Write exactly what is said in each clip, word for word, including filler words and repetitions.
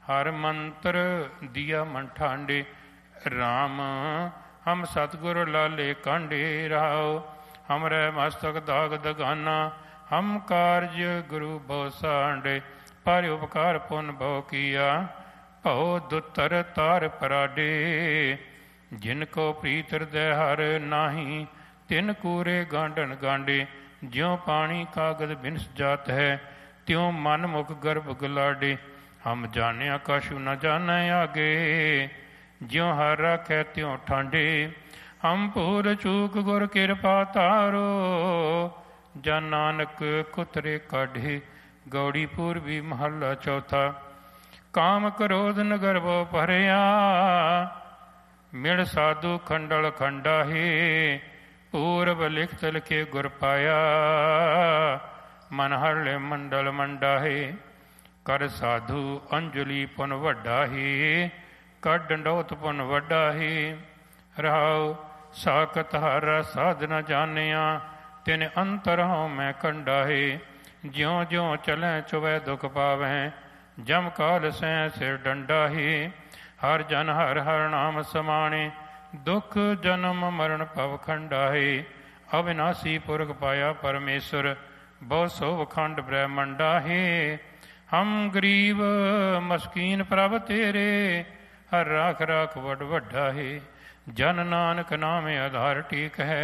हर मंत्र दिया मन ठांडे। राम हम सतगुर लाले कांडे। राव हमरे मस्तक दाग दगाना, हम कार्य गुरु बहु सांडे। पर उपकार पुन बहु किया, भव दुतर तार पराडे। जिनको प्रीत हृदय हर नाही, तिन कूरे गांडन गांडे। ज्यों पानी कागज बिनस जात है, त्यों मन मुख गर्भ गुलाडे। हम जाने कछु न जाने आगे, ज्यों हर राखै त्यों ठांडे। हम पूर चूक गुर कृपा तारो, जन नानक कुतरे काढ़े। गौड़ी पूर्वी महला चौथा। काम क्रोध नगर वो भरिया, मिल साधु खंडल खंडाहे। पूर्व लिखत लिखे गुर पाया, मन हरले मंडल मंडाहे। कर साधु अंजलि पुन वड्डाहे, कर डंडौत पुन वड्डाहे। राव साकत हारा साध न जानिया, तिन अंतर हों मैं कंडाहे। ज्यों ज्यों चलें चुवै दुख पावें, जम काल सै सिर डंडाहे। हर जन हर हर नाम समाणे, दुख जन्म मरण भव खंडाहे। अविनाशी पुरख पाया परमेश्वर, बहु सोभ खंड ब्रह्मंडाहे। हम गरीब मस्कीन प्रभ तेरे, हर राख राख वड वड्डाहे। जन नानक नामे आधार टीक है,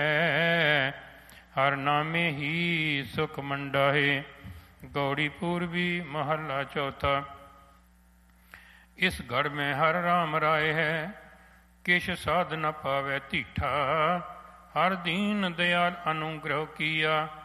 हर नामे ही सुख मंडाहे। गौड़ी पूर्वी महला चौथा। इस गढ़ में हर राम राय है, किश साध न पावे तीठा। हर दीन दयाल अनुग्रह किया,